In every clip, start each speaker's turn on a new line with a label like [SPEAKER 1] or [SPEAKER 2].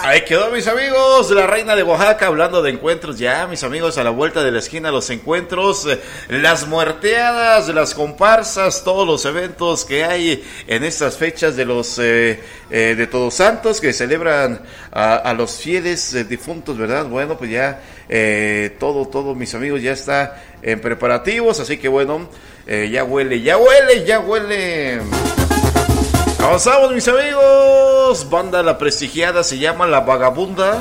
[SPEAKER 1] Ahí quedó, mis amigos, la reina de Oaxaca, hablando de encuentros ya, mis amigos, a la vuelta de la esquina los encuentros, las muerteadas, las comparsas, todos los eventos que hay en estas fechas de los de Todos Santos que celebran a los fieles difuntos, ¿verdad? Bueno, pues ya todo, mis amigos, ya está en preparativos, así que bueno, ya huele. Avanzamos, mis amigos. Banda La Prestigiada se llama La Vagabunda.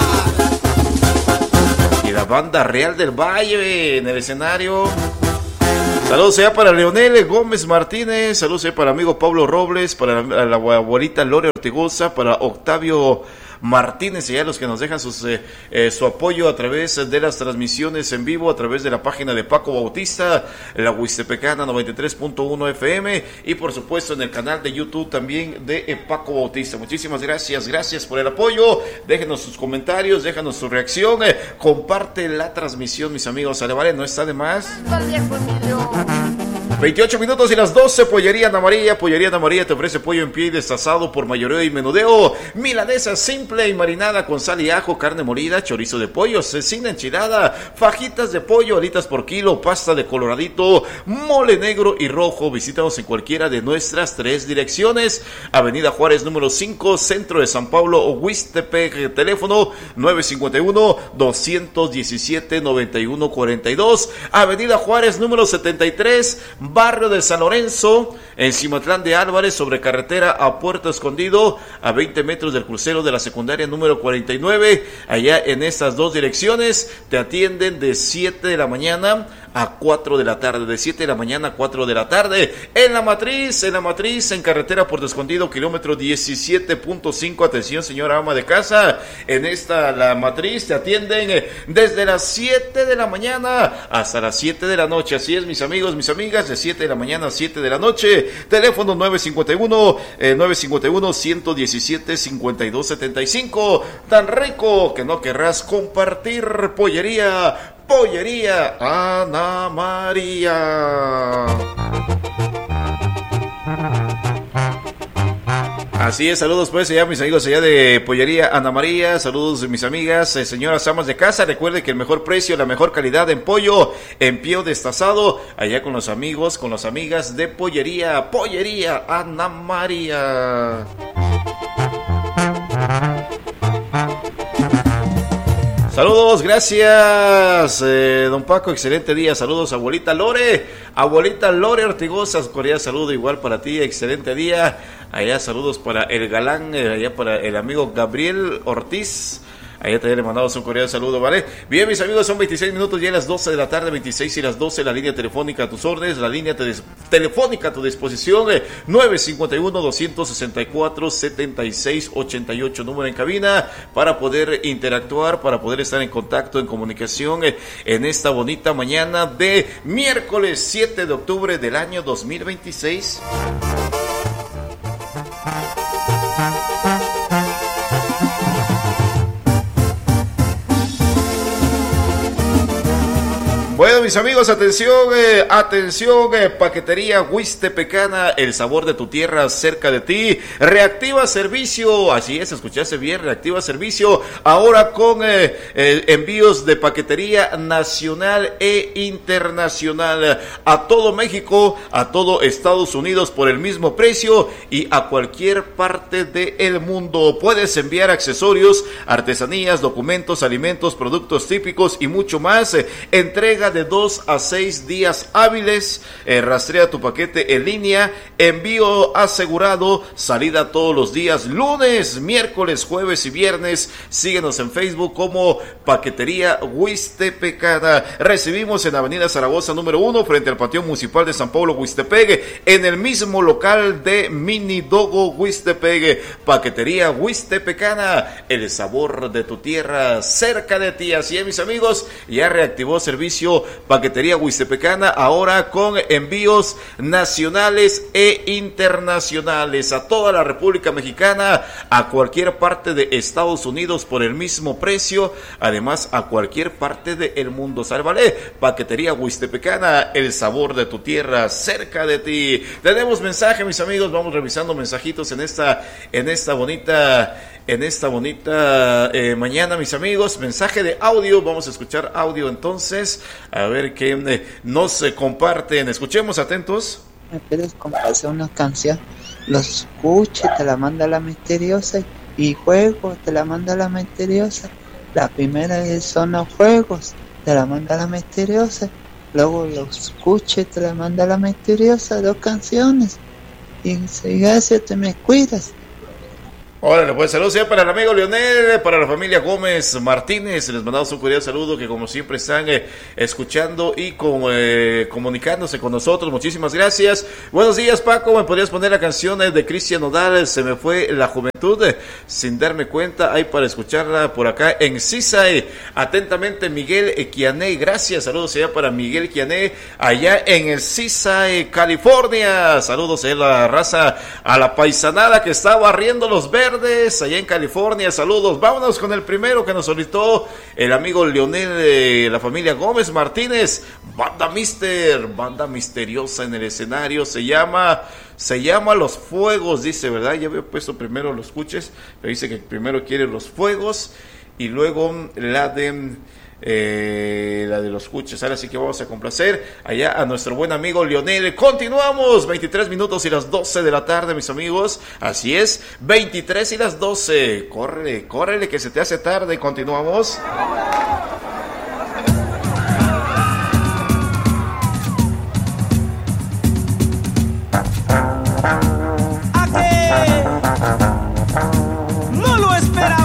[SPEAKER 1] Y la Banda Real del Valle en el escenario. Saludos allá para Leonel Gómez Martínez. Saludos allá para el amigo Pablo Robles. Para la abuelita Lore Ortigosa. Para Octavio Martínez, y a los que nos dejan su apoyo a través de las transmisiones en vivo, a través de la página de Paco Bautista, la Huistepecana 93.1 FM, y por supuesto en el canal de YouTube también de Paco Bautista. Muchísimas gracias por el apoyo. Déjenos sus comentarios, déjanos su reacción, comparte la transmisión, mis amigos. ¿Sale, vale? No está de más. 28 minutos y las 12, Pollería Ana María. Pollería Ana María te ofrece pollo en pie y destazado por mayoreo y menudeo, milanesa simple y marinada con sal y ajo, carne molida, chorizo de pollo, cecina enchilada, fajitas de pollo, alitas por kilo, pasta de coloradito, mole negro y rojo. Visítanos en cualquiera de nuestras 3 direcciones: Avenida Juárez número 5, Centro de San Pablo, Huistepec, teléfono 951-217-9142, Avenida Juárez número 73, Barrio de San Lorenzo, en Cimatlán de Álvarez, sobre carretera a Puerto Escondido, a 20 metros del crucero de la secundaria número 49. Allá en estas 2 direcciones te atienden de 7 de la mañana a 4 de la tarde, de 7 de la mañana a 4 de la tarde. En la matriz, en carretera Puerto Escondido, kilómetro 17.5. Atención, señora ama de casa, en la matriz te atienden desde las 7 de la mañana hasta las 7 de la noche. Así es, mis amigos, mis amigas, de 7 de la mañana a 7 de la noche. Teléfono 951-117-5275. Tan rico que no querrás compartir. Pollería Ana María. Así es, saludos pues allá mis amigos allá de Pollería Ana María, saludos mis amigas, señoras amas de casa. Recuerde que el mejor precio, la mejor calidad en pollo en pie o destazado, allá con los amigos, con las amigas de Pollería Ana María. Saludos, gracias, don Paco, excelente día. Saludos, abuelita Lore Ortigosa, cordial saludo igual para ti, excelente día. Allá saludos para el galán, allá para el amigo Gabriel Ortiz. Allá también le mandamos un cordial saludo, ¿vale? Bien, mis amigos, son 26 minutos ya a las 12 de la tarde, 26 y las 12, la línea telefónica a tus órdenes, la línea telefónica a tu disposición, 951-274-7688, número en cabina, para poder interactuar, para poder estar en contacto, en comunicación, en esta bonita mañana de miércoles 7 de octubre del año 2026. Bueno, mis amigos, atención, Paquetería Huistepecana, el sabor de tu tierra cerca de ti. Reactiva servicio, así es, escuchaste bien, reactiva servicio, ahora con envíos de paquetería nacional e internacional a todo México, a todo Estados Unidos por el mismo precio y a cualquier parte del mundo. Puedes enviar accesorios, artesanías, documentos, alimentos, productos típicos y mucho más. Entrega de 2 a 6 días hábiles, rastrea tu paquete en línea, envío asegurado, salida todos los días, lunes, miércoles, jueves y viernes. Síguenos en Facebook como Paquetería Huistepecana. Recibimos en Avenida Zaragoza número 1, frente al Panteón Municipal de San Pablo, Huistepec, en el mismo local de Mini Dogo Huistepec. Paquetería Huistepecana, el sabor de tu tierra cerca de ti. Así es, mis amigos, ya reactivó servicio Paquetería Huistepecana, ahora con envíos nacionales e internacionales a toda la República Mexicana, a cualquier parte de Estados Unidos por el mismo precio, además a cualquier parte del mundo. Sálvale, Paquetería Huistepecana, el sabor de tu tierra cerca de ti. Tenemos mensaje, mis amigos, vamos revisando mensajitos en esta bonita en esta bonita mañana, mis amigos. Mensaje de audio, vamos a escuchar audio entonces, a ver qué nos comparten. Escuchemos, atentos.
[SPEAKER 2] ¿Me puedes complacer una canción? Los escuche, te la manda la misteriosa, y juego, te la manda la misteriosa. La primera son los juegos, te la manda la misteriosa. Luego los escuche, te la manda la misteriosa, 2 canciones. Y gracias, te me cuidas.
[SPEAKER 1] Órale, pues saludos ya para el amigo Leonel, para la familia Gómez Martínez, les mandamos un cordial saludo, que como siempre están escuchando y comunicándose con nosotros. Muchísimas gracias. Buenos días, Paco, ¿me podrías poner la canción de Cristian Nodal, Se me fue la juventud? Sin darme cuenta, hay para escucharla por acá en Cisay. Atentamente, Miguel Equiané, gracias, saludos allá para Miguel Equiané, allá en el Cisay, California. Saludos a la raza, a la paisanada que está barriendo los verdes allá en California. Saludos. Vámonos con el primero que nos solicitó el amigo Leonel de la familia Gómez Martínez. Banda misteriosa en el escenario. Se llama Los Fuegos, dice, ¿verdad? Ya había puesto primero Los Escuches, pero dice que primero quiere Los Fuegos y luego la de Los Cuches. Ahora sí que vamos a complacer allá a nuestro buen amigo Leonel. Continuamos, 23 minutos y las 12 de la tarde, mis amigos. Así es, 23 y las 12. Córrele, que se te hace tarde. Continuamos.